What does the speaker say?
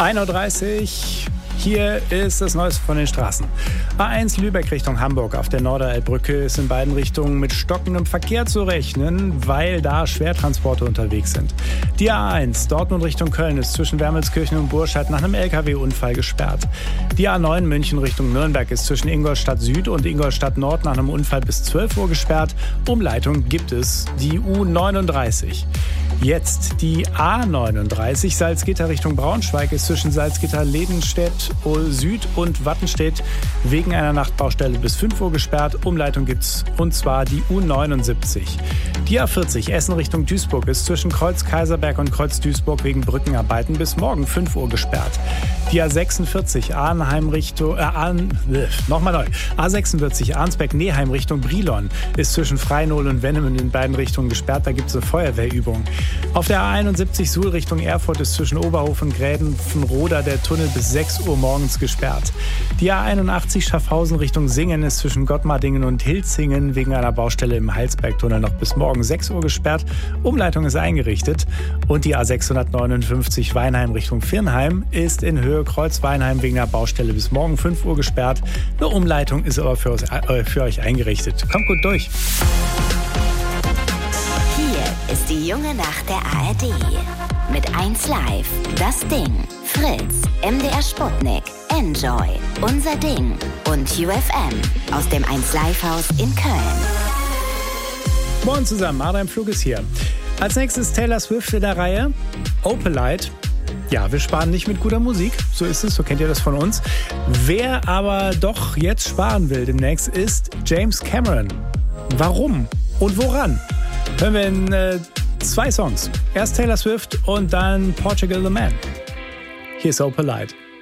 1:30 Uhr. Hier ist das Neueste von den Straßen. A1 Lübeck Richtung Hamburg auf der Norderelbbrücke ist in beiden Richtungen mit stockendem Verkehr zu rechnen, weil da Schwertransporte unterwegs sind. Die A1 Dortmund Richtung Köln ist zwischen Wermelskirchen und Burscheid nach einem LKW-Unfall gesperrt. Die A9 München Richtung Nürnberg ist zwischen Ingolstadt Süd und Ingolstadt Nord nach einem Unfall bis 12 Uhr gesperrt. Umleitung gibt es die U39. Jetzt die A39 Salzgitter Richtung Braunschweig ist zwischen Salzgitter-Ledenstedt Süd und Wattenstedt wegen einer Nachtbaustelle bis 5 Uhr gesperrt. Umleitung gibt's und zwar die U79. Die A40 Essen Richtung Duisburg ist zwischen Kreuz Kaiserberg und Kreuz Duisburg wegen Brückenarbeiten bis morgen 5 Uhr gesperrt. Die A46 Arnheim Richtung A46 Arnsberg-Neheim Richtung Brilon ist zwischen Freinol und Wennem in beiden Richtungen gesperrt. Da gibt es eine Feuerwehrübung. Auf der A71 Suhl Richtung Erfurt ist zwischen Oberhof und Grädenfenroda der Tunnel bis 6 Uhr morgens gesperrt. Die A81 Schaffhausen Richtung Singen ist zwischen Gottmardingen und Hilzingen wegen einer Baustelle im Heilsbergtunnel noch bis morgen 6 Uhr gesperrt. Umleitung ist eingerichtet. Und die A659 Weinheim Richtung Virnheim ist in Höhe Kreuz-Weinheim wegen einer Baustelle bis morgen 5 Uhr gesperrt. Eine Umleitung ist aber für euch eingerichtet. Kommt gut durch. Hier ist die junge Nacht der ARD. Mit 1 Live, Das Ding, Fritz, MDR Sputnik, Enjoy, Unser Ding und UFM aus dem 1 Live Haus in Köln. Moin zusammen, Adrian Flug ist hier. Als nächstes Taylor Swift in der Reihe, Opalite. Ja, wir sparen nicht mit guter Musik, so ist es, so kennt ihr das von uns. Wer aber doch jetzt sparen will demnächst ist James Cameron. Warum und woran? Hören wir in 2 Songs. Erst Taylor Swift und dann Portugal the Man. Hier ist Opalite.